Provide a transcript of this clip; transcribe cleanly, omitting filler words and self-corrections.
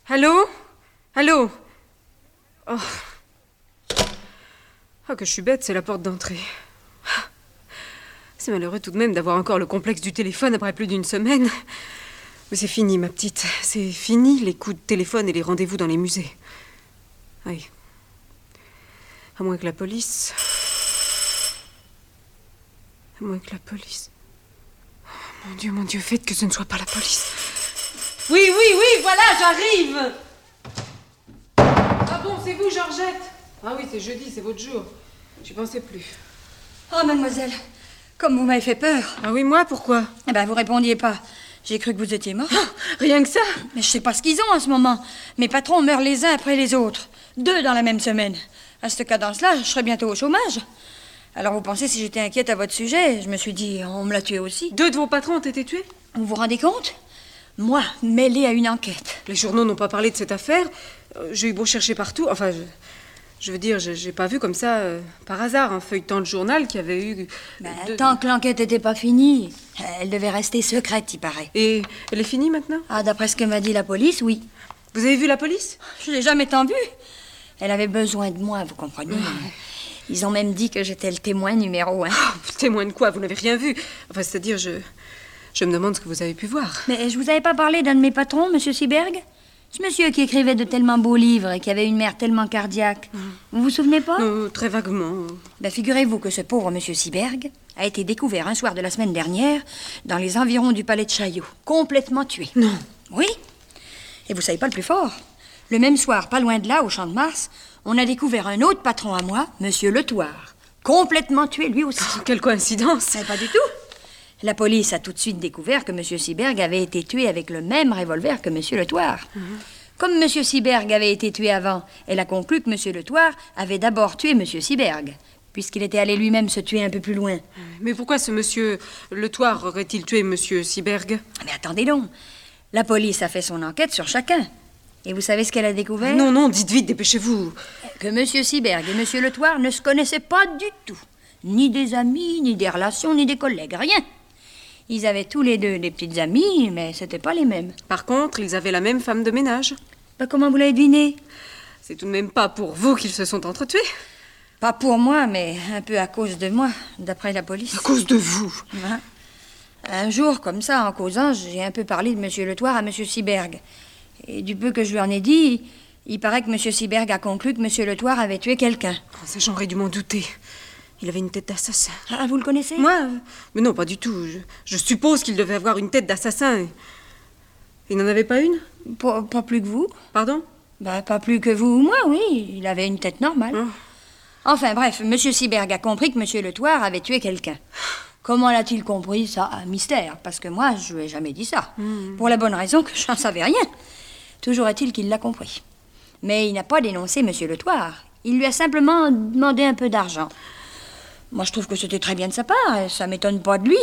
Allô? Allô? Oh. Oh, que je suis bête, c'est la porte d'entrée. C'est malheureux tout de même d'avoir encore le complexe du téléphone après plus d'une semaine. Mais c'est fini, ma petite. C'est fini, les coups de téléphone et les rendez-vous dans les musées. Oui. À moins que la police... À moins que la police... Oh, mon Dieu, faites que ce ne soit pas la police. Oui, voilà, j'arrive. Ah bon, c'est vous, Georgette? Ah oui, c'est jeudi, c'est votre jour. J'y pensais plus. Oh, mademoiselle, comme vous m'avez fait peur. Ah oui, moi, pourquoi? Eh ben, vous répondiez pas. J'ai cru que vous étiez mort. Oh, rien que ça? Mais je sais pas ce qu'ils ont en ce moment. Mes patrons meurent les uns après les autres. 2 dans la même semaine. À cette cadence-là, je serais bientôt au chômage. Alors vous pensez si j'étais inquiète à votre sujet? Je me suis dit, on me l'a tué aussi. 2 de vos patrons ont été tués? Vous vous rendez compte? Moi, mêlée à une enquête. Les journaux n'ont pas parlé de cette affaire. J'ai eu beau chercher partout. Enfin, je veux dire, j'ai pas vu comme ça, par hasard, un feuilleton de journal qui avait eu... Tant que l'enquête n'était pas finie, elle devait rester secrète, il paraît. Et elle est finie maintenant? Ah, d'après ce que m'a dit la police, oui. Vous avez vu la police? Je l'ai jamais tant vue. Elle avait besoin de moi, vous comprenez. Ils ont même dit que j'étais le témoin numéro 1. Oh, témoin de quoi? Vous n'avez rien vu? Enfin, c'est-à-dire, je me demande ce que vous avez pu voir. Mais je vous avais pas parlé d'un de mes patrons, Monsieur Seberg? Ce monsieur qui écrivait de tellement beaux livres et qui avait une mère tellement cardiaque. Vous vous souvenez pas? Très vaguement. Ben, figurez-vous que ce pauvre Monsieur Seberg a été découvert un soir de la semaine dernière dans les environs du palais de Chaillot, complètement tué. Non. Oui. Et vous savez pas le plus fort? Le même soir, pas loin de là, au Champ de Mars, on a découvert un autre patron à moi, Monsieur Letoire, complètement tué lui aussi. Oh, quelle coïncidence! Pas du tout. La police a tout de suite découvert que Monsieur Seberg avait été tué avec le même revolver que Monsieur Letoire. Comme Monsieur Seberg avait été tué avant, elle a conclu que Monsieur Letoire avait d'abord tué Monsieur Seberg, puisqu'il était allé lui-même se tuer un peu plus loin. Mais pourquoi ce Monsieur Letoire aurait-il tué Monsieur Seberg? Mais attendez donc. La police a fait son enquête sur chacun. Et vous savez ce qu'elle a découvert? Non, dites vite, dépêchez-vous. Que Monsieur Seberg et Monsieur Letoire ne se connaissaient pas du tout. Ni des amis, ni des relations, ni des collègues, rien. Ils avaient tous les deux des petites amies, mais c'était pas les mêmes. Par contre, ils avaient la même femme de ménage. Ben, comment vous l'avez deviné? C'est tout de même pas pour vous qu'ils se sont entretués. Pas pour moi, mais un peu à cause de moi, d'après la police. À cause de vous? Hein? Un jour, comme ça, en causant, j'ai un peu parlé de Monsieur Letoire à Monsieur Seberg. Et du peu que je lui en ai dit, il paraît que Monsieur Seberg a conclu que Monsieur Letoire avait tué quelqu'un. Oh, ça, j'aurais dû m'en douter. Il avait une tête d'assassin. Ah, vous le connaissez? Moi? Mais non, pas du tout. Je suppose qu'il devait avoir une tête d'assassin. Il n'en avait pas une? Pas plus que vous. Pardon? Ben, pas plus que vous ou moi, oui. Il avait une tête normale. Oh. Enfin, bref, Monsieur Seberg a compris que Monsieur Letoire avait tué quelqu'un. Comment l'a-t-il compris, ça? Un mystère, parce que moi, je lui ai jamais dit ça. Pour la bonne raison que je n'en savais rien. Toujours est-il qu'il l'a compris. Mais il n'a pas dénoncé Monsieur Letoire. Il lui a simplement demandé un peu d'argent. Moi, je trouve que c'était très bien de sa part. Ça m'étonne pas de lui.